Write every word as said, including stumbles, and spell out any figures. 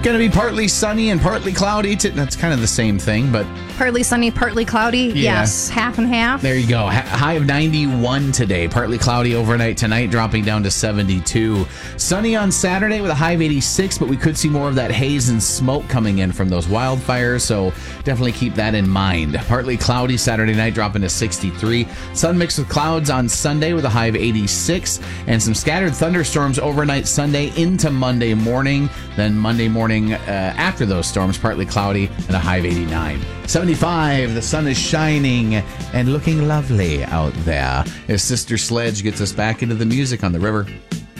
Going to be partly sunny and partly cloudy. To, that's kind of the same thing, but... Partly sunny, partly cloudy. Yeah. Yes, half and half. There you go. Ha- high of ninety-one today. Partly cloudy overnight tonight, dropping down to seventy-two. Sunny on Saturday with a high of eighty-six, but we could see more of that haze and smoke coming in from those wildfires, so definitely keep that in mind. Partly cloudy Saturday night, dropping to sixty-three. Sun mixed with clouds on Sunday with a high of eighty-six, and some scattered thunderstorms overnight Sunday into Monday morning. Then Monday morning uh, after those storms, partly cloudy and a high of eighty-nine. seventy-five, the sun is shining and looking lovely out there as Sister Sledge gets us back into the music on the river.